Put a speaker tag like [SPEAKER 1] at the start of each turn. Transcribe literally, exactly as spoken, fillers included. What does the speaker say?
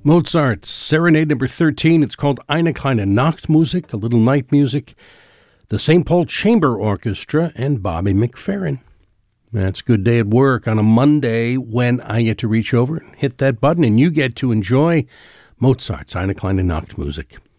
[SPEAKER 1] Mozart's Serenade number thirteen. It's called Eine kleine Nachtmusik, a little night music. The Saint Paul Chamber Orchestra and Bobby McFerrin. That's a good day at work on a Monday when I get to reach over and hit that button and you get to enjoy Mozart's Eine kleine Nachtmusik.